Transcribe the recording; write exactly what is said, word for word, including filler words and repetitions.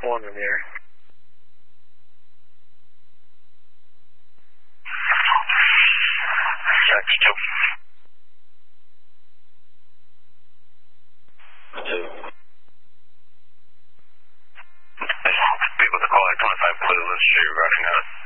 One in the air. Check two. Two. People to call twenty-five Blue, let's shoot running out.